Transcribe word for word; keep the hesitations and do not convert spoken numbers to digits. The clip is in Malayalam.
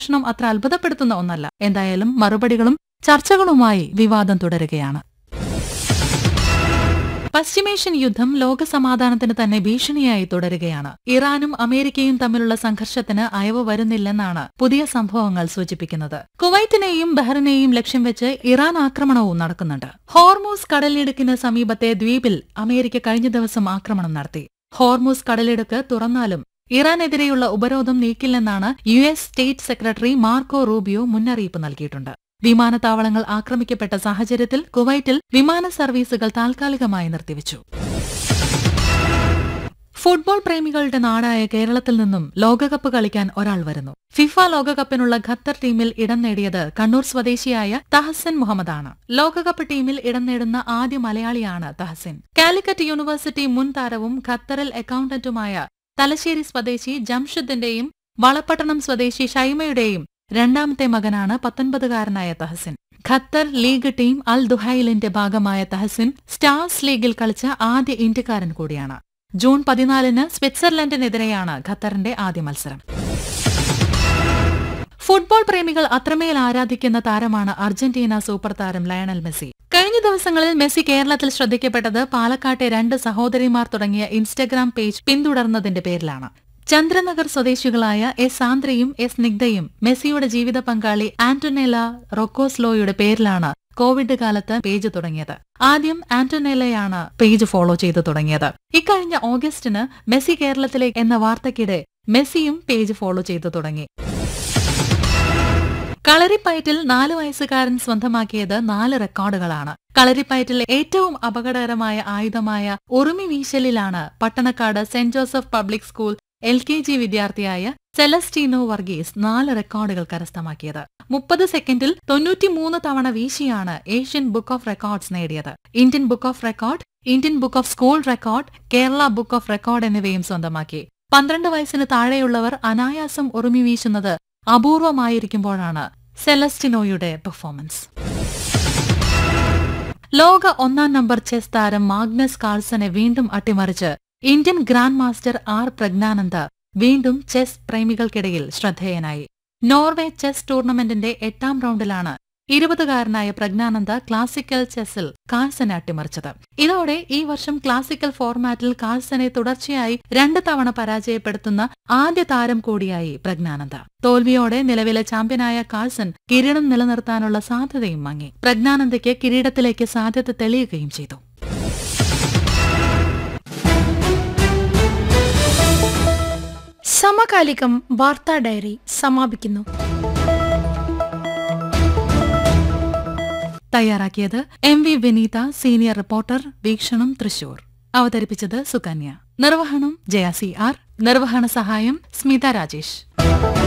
സംഭാഷണം അത്ര അത്ഭുതപ്പെടുത്തുന്ന ഒന്നല്ല. എന്തായാലും മറുപടികളും ചർച്ചകളുമായി വിവാദം തുടരുകയാണ്. പശ്ചിമേഷ്യൻ യുദ്ധം ലോകസമാധാനത്തിന് തന്നെ ഭീഷണിയായി തുടരുകയാണ്. ഇറാനും അമേരിക്കയും തമ്മിലുള്ള സംഘർഷത്തിന് അയവ് വരുന്നില്ലെന്നാണ് പുതിയ സംഭവങ്ങൾ സൂചിപ്പിക്കുന്നത്. കുവൈറ്റിനെയും ബഹ്റിനെയും ലക്ഷ്യം വെച്ച് ഇറാൻ ആക്രമണവും നടക്കുന്നുണ്ട്. ഹോർമൂസ് കടലിടുക്കിന് സമീപത്തെ ദ്വീപിൽ അമേരിക്ക കഴിഞ്ഞ ദിവസം ആക്രമണം നടത്തി. ഹോർമൂസ് കടലിടുക്ക് തുറന്നാലും ഇറാനെതിരെയുള്ള ഉപരോധം നീക്കില്ലെന്നാണ് U S state secretary Marco Rubio മുന്നറിയിപ്പ് നൽകിയിട്ടുണ്ട്. വിമാനത്താവളങ്ങൾ ആക്രമിക്കപ്പെട്ട സാഹചര്യത്തിൽ കുവൈറ്റിൽ വിമാന സർവീസുകൾ താൽക്കാലികമായി നിർത്തിവച്ചു. ഫുട്ബോൾ പ്രേമികളുടെ നാടായ കേരളത്തിൽ നിന്നും ലോകകപ്പ് കളിക്കാൻ ഒരാൾ വരുന്നു. ഫിഫ ലോകകപ്പിനുള്ള ഖത്തർ ടീമിൽ ഇടം നേടിയത് കണ്ണൂർ സ്വദേശിയായ തഹസിൻ മുഹമ്മദാണ്. ലോകകപ്പ് ടീമിൽ ഇടം നേടുന്ന ആദ്യ മലയാളിയാണ് തഹസിൻ. കാലിക്കറ്റ് യൂണിവേഴ്സിറ്റി മുൻ താരവും ഖത്തറിൽ അക്കൌണ്ടന്റുമായ തലശ്ശേരി സ്വദേശി ജംഷുദ്ദിന്റെയും വളപട്ടണം സ്വദേശി ഷൈമയുടെയും രണ്ടാമത്തെ മകനാണ് പത്തൊൻപതുകാരനായ തഹസിൻ. ഖത്തർ ലീഗ് ടീം അൽ ദുഹൈലിന്റെ ഭാഗമായ തഹസിൻ സ്റ്റാർസ് ലീഗിൽ കളിച്ച ആദ്യ ഇന്ത്യക്കാരൻ കൂടിയാണ്. ജൂൺ പതിനാലിന് സ്വിറ്റ്സർലൻഡിനെതിരെയാണ് ഖത്തറിന്റെ ആദ്യ മത്സരം. ഫുട്ബോൾ പ്രേമികൾ അത്രമേൽ ആരാധിക്കുന്ന താരമാണ് അർജന്റീന സൂപ്പർ താരം ലയണൽ മെസ്സി. കഴിഞ്ഞ ദിവസങ്ങളിൽ മെസ്സി കേരളത്തിൽ ശ്രദ്ധിക്കപ്പെട്ടത് പാലക്കാട്ടെ രണ്ട് സഹോദരിമാർ തുടങ്ങിയ ഇൻസ്റ്റഗ്രാം പേജ് പിന്തുടർന്നതിന്റെ പേരിലാണ്. ചന്ദ്രനഗർ സ്വദേശികളായ എസ് സാന്ദ്രയും എസ് നിഗ്ധയും മെസ്സിയുടെ ജീവിത പങ്കാളി ആന്റൊനേല റൊക്കോസ്ലോയുടെ പേരിലാണ് കോവിഡ് കാലത്ത് പേജ് തുടങ്ങിയത്. ആദ്യം ആന്റൊനേലയാണ് പേജ് ഫോളോ ചെയ്തു തുടങ്ങിയത്. ഇക്കഴിഞ്ഞ ഓഗസ്റ്റിന് മെസ്സി കേരളത്തിലേക്ക് എന്ന വാർത്തയ്ക്കിടെ മെസ്സിയും പേജ് ഫോളോ ചെയ്തു തുടങ്ങി. കളരിപ്പയറ്റിൽ നാല് വയസ്സുകാരൻ സ്വന്തമാക്കിയത് നാല് റെക്കോർഡുകളാണ്. കളരിപ്പയറ്റിലെ ഏറ്റവും അപകടകരമായ ആയുധമായ ഉറുമി വീശലിലാണ് Pattanakkad saint Joseph public school L K G വിദ്യാർത്ഥിയായ സെലസ്റ്റീനോ വർഗീസ് നാല് റെക്കോർഡുകൾ കരസ്ഥമാക്കിയത്. മുപ്പത് സെക്കൻഡിൽ തൊണ്ണൂറ്റിമൂന്ന് തവണ വീശിയാണ് ഏഷ്യൻ ബുക്ക് ഓഫ് റെക്കോർഡ്സ് നേടിയത്. Indian book of record, Indian book of school record, Kerala book of record എന്നിവയും സ്വന്തമാക്കി. പന്ത്രണ്ട് വയസ്സിന് താഴെയുള്ളവർ അനായാസം ഉറുമി വീശുന്നത് അപൂർവമായിരിക്കുമ്പോഴാണ് സെലസ്റ്റിനോയുടെ പെർഫോമൻസ്. ലോക ഒന്നാം നമ്പർ ചെസ് താരം മാഗ്നസ് കാൾസനെ വീണ്ടും അട്ടിമറിച്ച് Indian grand master R Praggnanandhaa വീണ്ടും ചെസ് പ്രേമികൾക്കിടയിൽ ശ്രദ്ധേയനായി. നോർവേ ചെസ് ടൂർണമെന്റിന്റെ എട്ടാം റൌണ്ടിലാണ് ഇരുപതുകാരനായ പ്രജ്ഞാനന്ദ ക്ലാസിക്കൽ ചെസ്സിൽ കാൾസനെ അട്ടിമറിച്ചത്. ഇതോടെ ഈ വർഷം ക്ലാസിക്കൽ ഫോർമാറ്റിൽ കാൾസനെ തുടർച്ചയായി രണ്ട് തവണ പരാജയപ്പെടുത്തുന്ന ആദ്യ താരം കൂടിയായി പ്രജ്ഞാനന്ദ. തോൽവിയോടെ നിലവിലെ ചാമ്പ്യനായ കാൾസൻ കിരീടം നിലനിർത്താനുള്ള സാധ്യതയും മങ്ങി. പ്രജ്ഞാനന്ദയ്ക്ക് കിരീടത്തിലേക്ക് സാധ്യത തെളിയുകയും ചെയ്തു. സമകാലികം വാർത്താ ഡയറി സമാപിക്കുന്നു. തയ്യാറാക്കിയത് എം വി വിനീത, സീനിയർ റിപ്പോർട്ടർ, വീക്ഷണം തൃശൂർ. അവതരിപ്പിച്ചത് സുകന്യ. നിർവഹണം ജയ സി ആർ. നിർവഹണ സഹായം സ്മിത രാജേഷ്.